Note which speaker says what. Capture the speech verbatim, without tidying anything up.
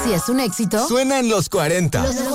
Speaker 1: Si es un éxito,
Speaker 2: suena en los cuarenta.
Speaker 1: Los